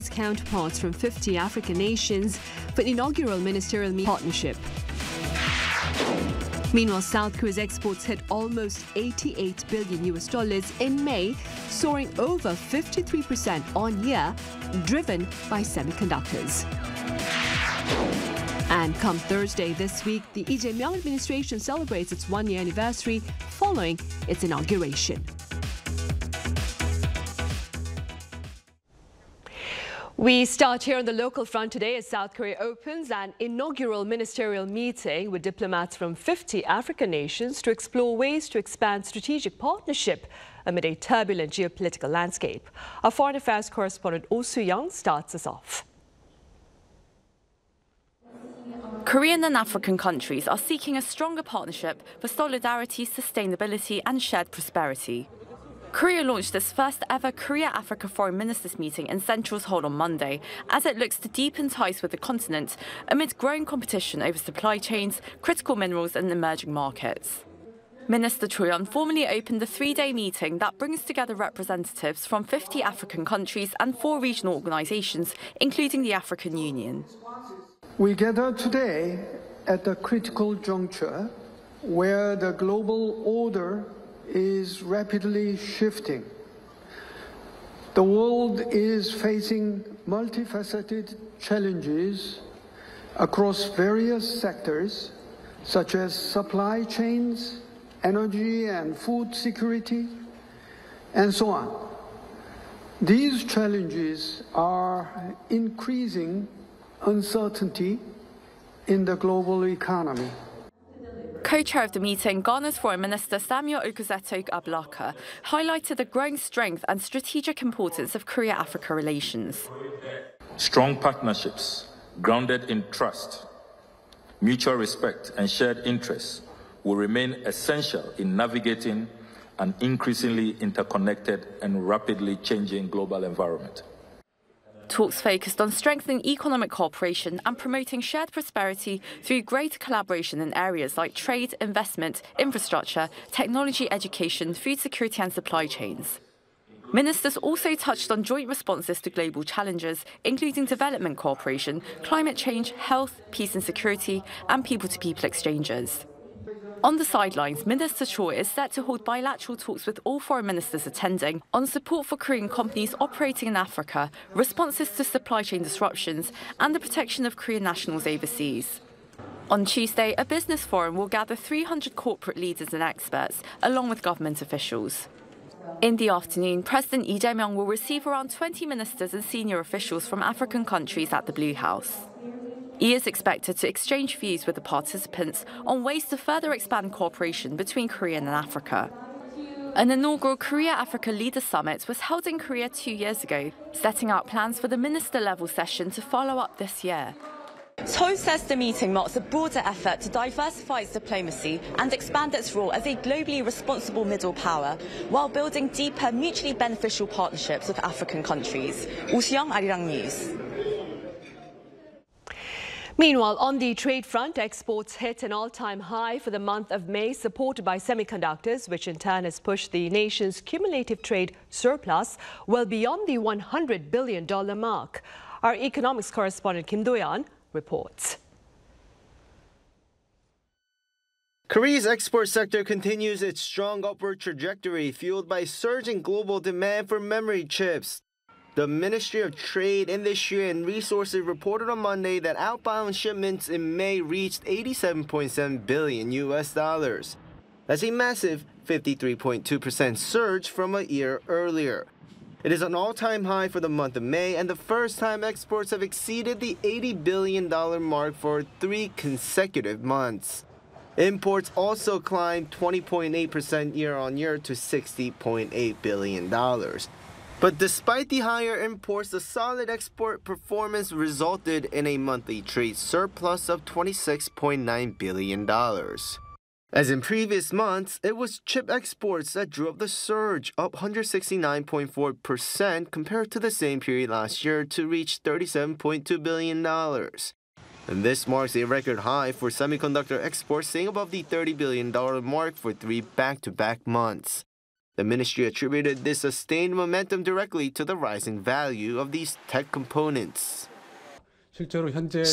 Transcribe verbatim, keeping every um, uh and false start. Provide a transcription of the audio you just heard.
Counterparts from fifty African nations for an inaugural ministerial partnership. Meanwhile, South Korea's exports hit almost eighty-eight billion U S dollars in May, soaring over fifty-three percent on year, driven by semiconductors. And come Thursday this week, the Lee Jae-myung administration celebrates its one-year anniversary following its inauguration. We start here on the local front today as South Korea opens an inaugural ministerial meeting with diplomats from fifty African nations to explore ways to expand strategic partnership amid a turbulent geopolitical landscape. Our foreign affairs correspondent Oh Soo-young starts us off. Korean and African countries are seeking a stronger partnership for solidarity, sustainability and shared prosperity. Korea launched its first ever Korea-Africa Foreign Ministers meeting in Central Seoul on Monday as it looks to deepen ties with the continent amid growing competition over supply chains, critical minerals and emerging markets. Minister Cho Yeon formally opened the three-day meeting that brings together representatives from fifty African countries and four regional organizations, including the African Union. We gather today at the critical juncture where the global order is rapidly shifting. The world is facing multifaceted challenges across various sectors, such as supply chains, energy and food security, and so on. These challenges are increasing uncertainty in the global economy. Co-chair of the meeting, Ghana's Foreign Minister Samuel Okudzeto-Ablaka highlighted the growing strength and strategic importance of Korea-Africa relations. Strong partnerships grounded in trust, mutual respect and shared interests will remain essential in navigating an increasingly interconnected and rapidly changing global environment. Talks focused on strengthening economic cooperation and promoting shared prosperity through greater collaboration in areas like trade, investment, infrastructure, technology, education, food security and supply chains. Ministers also touched on joint responses to global challenges, including development cooperation, climate change, health, peace and security, and people-to-people exchanges. On the sidelines, Minister Cho is set to hold bilateral talks with all foreign ministers attending on support for Korean companies operating in Africa, responses to supply chain disruptions, and the protection of Korean nationals overseas. On Tuesday, a business forum will gather three hundred corporate leaders and experts, along with government officials. In the afternoon, President Lee Jae-myung will receive around twenty ministers and senior officials from African countries at the Blue House. He is expected to exchange views with the participants on ways to further expand cooperation between Korea and Africa. An inaugural Korea-Africa Leaders Summit was held in Korea two years ago, setting out plans for the minister-level session to follow up this year. Cho says the meeting marks a broader effort to diversify its diplomacy and expand its role as a globally responsible middle power, while building deeper, mutually beneficial partnerships with African countries. Oh Soo-young, Arirang News. Meanwhile, on the trade front, exports hit an all-time high for the month of May, supported by semiconductors, which in turn has pushed the nation's cumulative trade surplus well beyond the one hundred billion dollars mark. Our economics correspondent Kim Do-yeon reports. Korea's export sector continues its strong upward trajectory, fueled by surging global demand for memory chips. The Ministry of Trade, Industry and Resources reported on Monday that outbound shipments in May reached eighty-seven point seven billion U S dollars. That's a massive fifty-three point two percent surge from a year earlier. It is an all-time high for the month of May and the first time exports have exceeded the eighty billion dollars mark for three consecutive months. Imports also climbed twenty point eight percent year-on-year to sixty point eight billion dollars. But despite the higher imports, the solid export performance resulted in a monthly trade surplus of twenty-six point nine billion dollars. As in previous months, it was chip exports that drove the surge, up one hundred sixty-nine point four percent compared to the same period last year to reach thirty-seven point two billion dollars. And this marks a record high for semiconductor exports, staying above the thirty billion dollars mark for three back-to-back months. The ministry attributed this sustained momentum directly to the rising value of these tech components. 실제로 현재